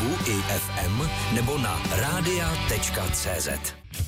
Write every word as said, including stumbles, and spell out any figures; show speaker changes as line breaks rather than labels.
webu i ef em nebo na rádia tečka cé zet.